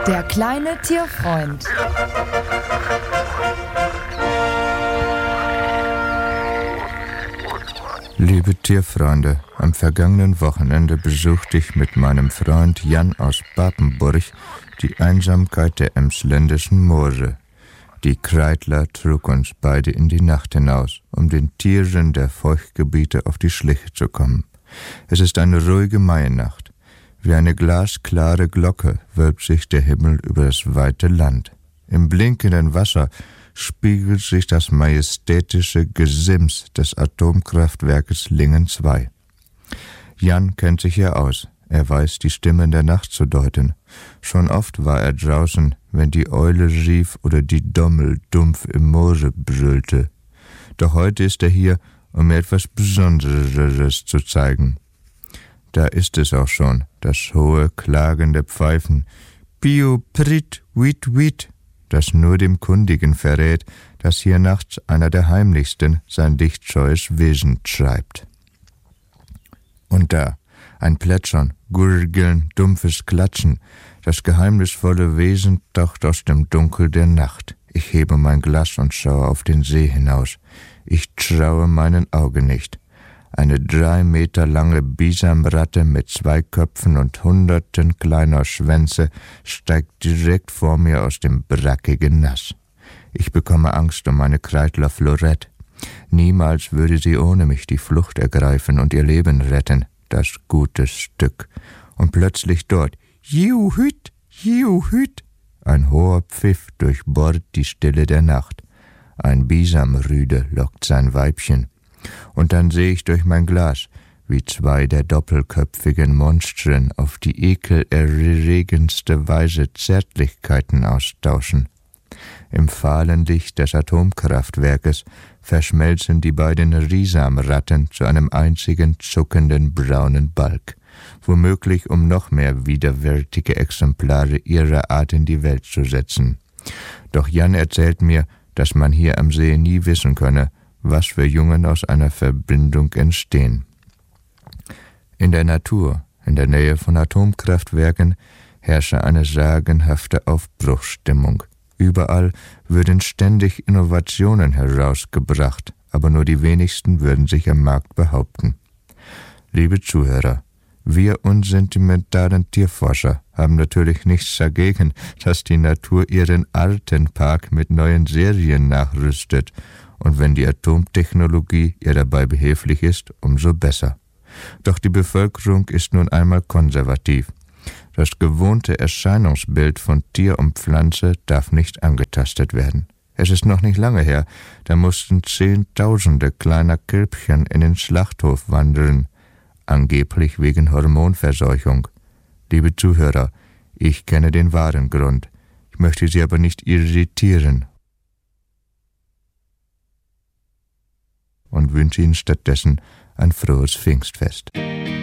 Der kleine Tierfreund. Liebe Tierfreunde, am vergangenen Wochenende besuchte ich mit meinem Freund Jan aus Papenburg die Einsamkeit der emsländischen Moore. Die Kreidler trug uns beide in die Nacht hinaus, um den Tieren der Feuchtgebiete auf die Schliche zu kommen. Es ist eine ruhige Mainacht. Wie eine glasklare Glocke wölbt sich der Himmel über das weite Land. Im blinkenden Wasser spiegelt sich das majestätische Gesims des Atomkraftwerkes Lingen II. Jan kennt sich hier aus. Er weiß, die Stimmen der Nacht zu deuten. Schon oft war er draußen, wenn die Eule rief oder die Dommel dumpf im Moore brüllte. Doch heute ist er hier, um mir etwas Besonderes zu zeigen. Da ist es auch schon, das hohe, klagende Pfeifen. Piu, prit, wit, wit, das nur dem Kundigen verrät, dass hier nachts einer der Heimlichsten sein lichtscheues Wesen treibt. Und da, ein Plätschern, Gurgeln, dumpfes Klatschen, das geheimnisvolle Wesen taucht aus dem Dunkel der Nacht. Ich hebe mein Glas und schaue auf den See hinaus. Ich traue meinen Augen nicht. Eine 3 Meter lange Bisamratte mit 2 Köpfen und Hunderten kleiner Schwänze steigt direkt vor mir aus dem brackigen Nass. Ich bekomme Angst um meine Kreidler Florette. Niemals würde sie ohne mich die Flucht ergreifen und ihr Leben retten, das gute Stück. Und plötzlich dort, Jiuhüt, Jiuhüt, ein hoher Pfiff durchbohrt die Stille der Nacht. Ein Bisamrüde lockt sein Weibchen. Und dann sehe ich durch mein Glas, wie 2 der doppelköpfigen Monstren auf die ekelerregendste Weise Zärtlichkeiten austauschen. Im fahlen Licht des Atomkraftwerkes verschmelzen die beiden Risamratten zu einem einzigen zuckenden braunen Balg, womöglich um noch mehr widerwärtige Exemplare ihrer Art in die Welt zu setzen. Doch Jan erzählt mir, dass man hier am See nie wissen könne, was für Jungen aus einer Verbindung entstehen. In der Natur, in der Nähe von Atomkraftwerken, herrsche eine sagenhafte Aufbruchsstimmung. Überall würden ständig Innovationen herausgebracht, aber nur die wenigsten würden sich am Markt behaupten. Liebe Zuhörer, wir unsentimentalen Tierforscher haben natürlich nichts dagegen, dass die Natur ihren Artenpark mit neuen Serien nachrüstet. Und wenn die Atomtechnologie ihr dabei behilflich ist, umso besser. Doch die Bevölkerung ist nun einmal konservativ. Das gewohnte Erscheinungsbild von Tier und Pflanze darf nicht angetastet werden. Es ist noch nicht lange her, da mussten Zehntausende kleiner Kälbchen in den Schlachthof wandeln, angeblich wegen Hormonverseuchung. Liebe Zuhörer, ich kenne den wahren Grund. Ich möchte Sie aber nicht irritieren und wünsche Ihnen stattdessen ein frohes Pfingstfest.